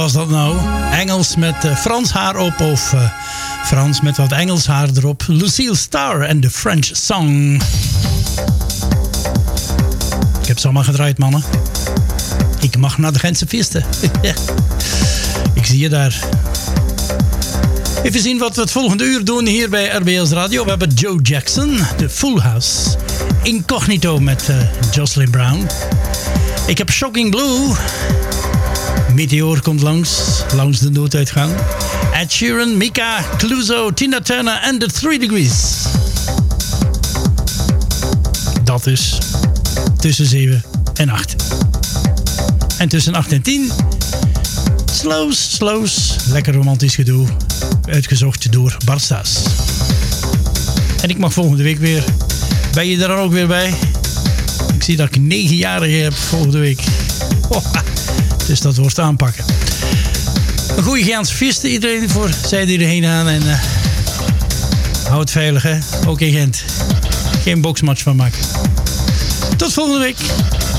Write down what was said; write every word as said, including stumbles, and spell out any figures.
Was dat nou? Engels met uh, Frans haar op of uh, Frans met wat Engels haar erop. Lucille Starr en The French Song. Ik heb ze allemaal gedraaid, mannen. Ik mag naar de Gentse feesten. Ik zie je daar. Even zien wat we het volgende uur doen hier bij R B S Radio. We hebben Joe Jackson, The Full House. Incognito met uh, Jocelyn Brown. Ik heb Shocking Blue. Meteor komt langs, langs de nooduitgang. Ed Sheeran, Mika, Cluzo, Tina Turner en The Three Degrees. Dat is tussen zeven en acht. En tussen acht en tien... Slows, slows, lekker romantisch gedoe. Uitgezocht door Bart Staes. En ik mag volgende week weer. Ben je er dan ook weer bij? Ik zie dat ik negenjarigen heb volgende week. Oh, dus dat wordt aanpakken. Een goede Gentse feest. Iedereen voor zijde erheen aan. En uh, hou het veilig, hè. Ook in Gent. Geen boksmatch van maken. Tot volgende week.